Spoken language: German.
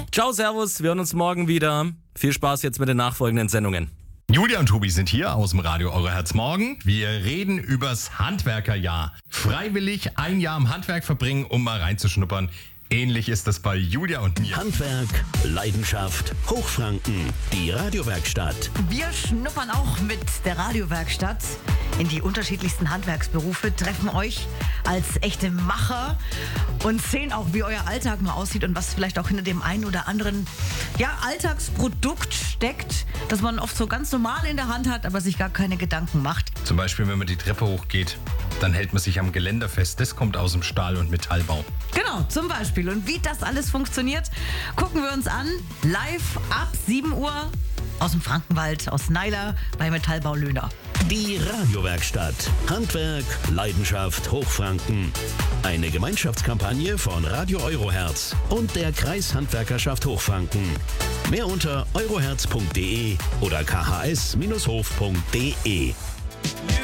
Ciao, servus, wir hören uns morgen wieder. Viel Spaß jetzt mit den nachfolgenden Sendungen. Julia und Tobi sind hier aus dem Radio Euro Herz morgen. Wir reden übers Handwerkerjahr. Freiwillig ein Jahr im Handwerk verbringen, um mal reinzuschnuppern. Ähnlich ist das bei Julia und mir. Handwerk, Leidenschaft, Hochfranken, die Radiowerkstatt. Wir schnuppern auch mit der Radiowerkstatt in die unterschiedlichsten Handwerksberufe, treffen euch als echte Macher und sehen auch, wie euer Alltag mal aussieht und was vielleicht auch hinter dem einen oder anderen Alltagsprodukt steckt, das man oft so ganz normal in der Hand hat, aber sich gar keine Gedanken macht. Zum Beispiel, wenn man die Treppe hochgeht, dann hält man sich am Geländer fest. Das kommt aus dem Stahl- und Metallbau. Genau, zum Beispiel. Und wie das alles funktioniert, gucken wir uns an. Live ab 7 Uhr aus dem Frankenwald, aus Neiler bei Metallbau Löhner. Die Radiowerkstatt. Handwerk, Leidenschaft, Hochfranken. Eine Gemeinschaftskampagne von Radio Euroherz und der Kreishandwerkerschaft Hochfranken. Mehr unter euroherz.de oder khs-hof.de.